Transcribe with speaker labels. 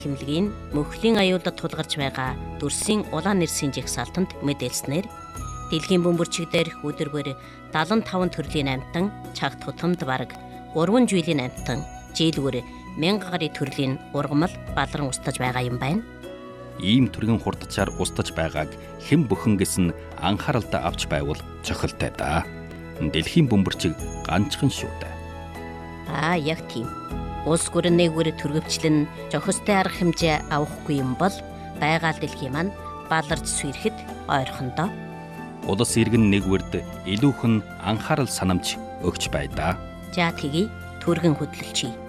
Speaker 1: Хэмлэгийн мөнхлийн аюулд тулгарч байгаа дүрсийн улаан нэрсийн жагсаалтанд мэдээлснээр дэлхийн бөмбөрчиг дээрх өдөргөр 75 төрлийн амьтан, чагт тутамд бараг 3 жилийн амьтан, жилгэр 1000 гаруй төрлийн ургамал балран устж байгаа юм байна.
Speaker 2: Ийм төргийн хурдчаар устж байгааг хэн бүхэн гэсэн анхааралтай авч байвал цохилтой да. Дэлхийн бөмбөрчиг ганцхан шүү дээ.
Speaker 1: Яг тийм. Улс гүрэн нэгвэр төргөвчлэн зохистой арга хэмжээ авахгүй юм бол байгаль дэлхийн маань баларж сүйрэхэд ойрхондоо.
Speaker 2: Улс иргэн нэгвэрд илүүхэн анхаарал санамж өгч бай да.
Speaker 1: За тэгье, түргэн хөдлөлчий.